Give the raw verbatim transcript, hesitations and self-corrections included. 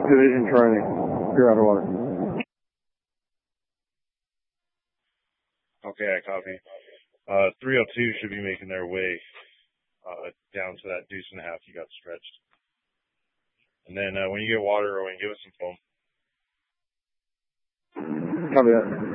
Division training. You're out of water. Okay, I copy. Uh, three oh two should be making their way uh, down to that deuce and a half you got stretched. And then uh, when you get water, Owen, give us some foam. Copy that.